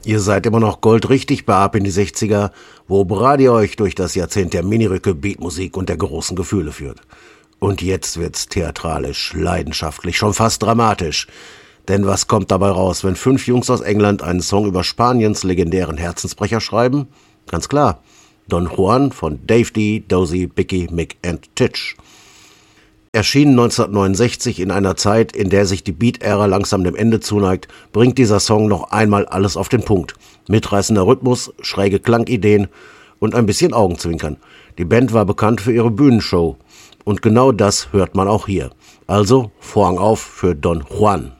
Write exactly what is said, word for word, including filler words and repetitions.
Ihr seid immer noch goldrichtig bei Ab in die sechziger, wo Brady euch durch das Jahrzehnt der Minirücke, Beatmusik und der großen Gefühle führt. Und jetzt wird's theatralisch, leidenschaftlich, schon fast dramatisch. Denn was kommt dabei raus, wenn fünf Jungs aus England einen Song über Spaniens legendären Herzensbrecher schreiben? Ganz klar, Don Juan von Dave D, Dozy, Bicky, Mick and Titch. Erschienen neunzehnhundertneunundsechzig in einer Zeit, in der sich die Beat-Ära langsam dem Ende zuneigt, bringt dieser Song noch einmal alles auf den Punkt. Mitreißender Rhythmus, schräge Klangideen und ein bisschen Augenzwinkern. Die Band war bekannt für ihre Bühnenshow. Und genau das hört man auch hier. Also Vorhang auf für Don Juan.